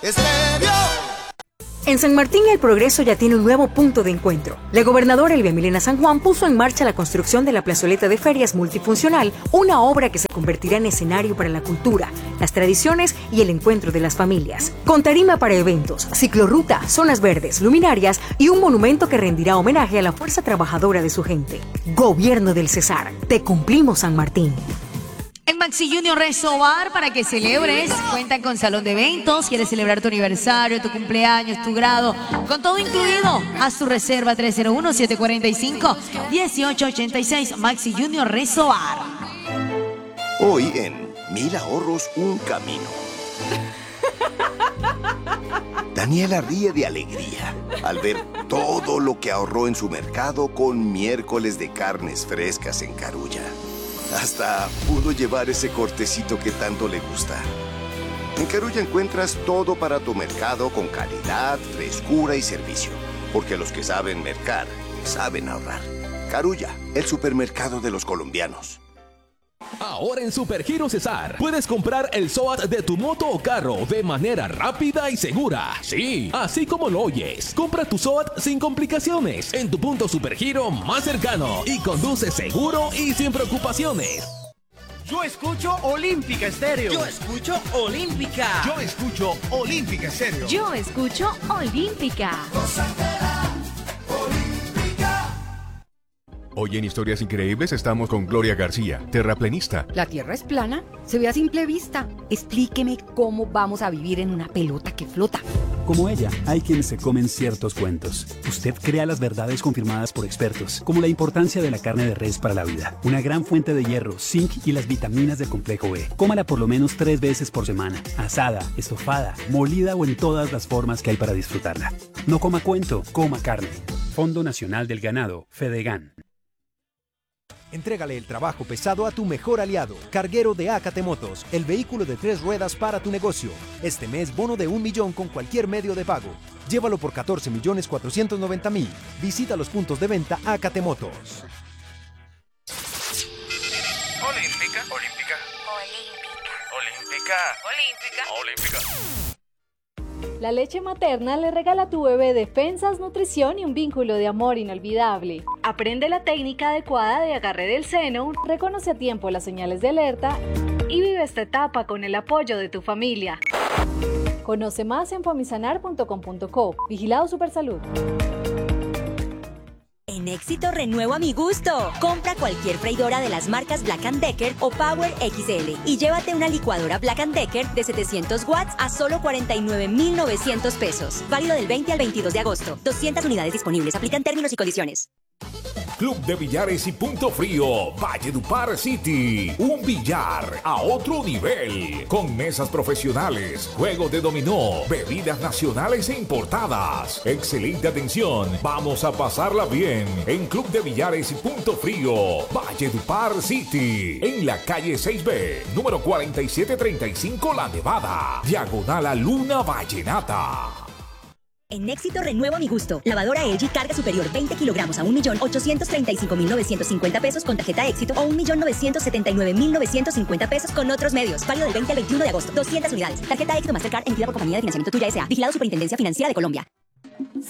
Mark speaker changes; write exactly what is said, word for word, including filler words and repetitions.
Speaker 1: Estéreo.
Speaker 2: En San Martín el progreso ya tiene un nuevo punto de encuentro. La gobernadora Elvia Milena San Juan puso en marcha la construcción de la plazoleta de ferias multifuncional, una obra que se convertirá en escenario para la cultura, las tradiciones y el encuentro de las familias. Con tarima para eventos, ciclorruta, zonas verdes, luminarias y un monumento que rendirá homenaje a la fuerza trabajadora de su gente. Gobierno del Cesar, te cumplimos San Martín.
Speaker 3: En Maxi Junior Resobar, para que celebres, cuentan con salón de eventos. ¿Quieres celebrar tu aniversario, tu cumpleaños, tu grado? Con todo incluido. Haz tu reserva tres cero uno, siete cuatro cinco, uno ocho ocho seis. Maxi Junior Resobar.
Speaker 4: Hoy en Mil Ahorros, un camino. Daniela ríe de alegría al ver todo lo que ahorró en su mercado con miércoles de carnes frescas en Carulla. Hasta pudo llevar ese cortecito que tanto le gusta. En Carulla encuentras todo para tu mercado con calidad, frescura y servicio. Porque los que saben mercar, saben ahorrar. Carulla, el supermercado de los colombianos.
Speaker 5: Ahora en Supergiro Cesar puedes comprar el S O A T de tu moto o carro de manera rápida y segura. Sí, así como lo oyes. Compra tu S O A T sin complicaciones en tu punto Supergiro más cercano y conduce seguro y sin preocupaciones.
Speaker 6: Yo escucho Olímpica Estéreo.
Speaker 7: Yo escucho Olímpica.
Speaker 6: Yo escucho Olímpica Estéreo.
Speaker 8: Yo escucho Olímpica.
Speaker 9: Hoy en Historias Increíbles estamos con Gloria García, terraplenista.
Speaker 10: ¿La Tierra es plana? Se ve a simple vista. Explíqueme cómo vamos a vivir en una pelota que flota.
Speaker 11: Como ella, hay quienes se comen ciertos cuentos. Usted crea las verdades confirmadas por expertos, como la importancia de la carne de res para la vida. Una gran fuente de hierro, zinc y las vitaminas del complejo B. Cómala por lo menos tres veces por semana. Asada, estofada, molida o en todas las formas que hay para disfrutarla. No coma cuento, coma carne. Fondo Nacional del Ganado, Fedegan.
Speaker 12: Entrégale el trabajo pesado a tu mejor aliado, Carguero de Acate Motos, el vehículo de tres ruedas para tu negocio. Este mes, bono de un millón con cualquier medio de pago. Llévalo por catorce millones cuatrocientos noventa mil. Visita los puntos de venta Acate Motos.
Speaker 13: Olímpica, olímpica, olímpica, olímpica, olímpica, olímpica.
Speaker 8: La leche materna le regala a tu bebé defensas, nutrición y un vínculo de amor inolvidable. Aprende la técnica adecuada de agarre del seno, reconoce a tiempo las señales de alerta y vive esta etapa con el apoyo de tu familia. Conoce más en famisanar punto com punto co. Vigilado Supersalud.
Speaker 14: En Éxito renuevo a mi gusto. Compra cualquier freidora de las marcas Black and Decker o Power X L y llévate una licuadora Black and Decker de setecientos watts a solo cuarenta y nueve mil novecientos pesos. Válido del veinte al veintidós de agosto. doscientas unidades disponibles. Aplican términos y condiciones.
Speaker 15: Club de Billares y Punto Frío, Valledupar City. Un billar a otro nivel. Con mesas profesionales, juego de dominó, bebidas nacionales e importadas. Excelente atención. Vamos a pasarla bien en Club de Billares y Punto Frío, Valledupar City. En la calle seis B, número cuarenta y siete treinta y cinco La Nevada. Diagonal a Luna Vallenata.
Speaker 14: En Éxito renuevo a mi gusto. Lavadora L G carga superior veinte kilogramos a un millón ochocientos treinta y cinco mil novecientos cincuenta pesos con tarjeta Éxito o un millón novecientos setenta y nueve mil novecientos cincuenta pesos con otros medios. Válido del veinte al veintiuno de agosto. doscientas unidades. Tarjeta Éxito Mastercard emitida por Compañía de Financiamiento Tuya S A. Vigilado Superintendencia Financiera de Colombia.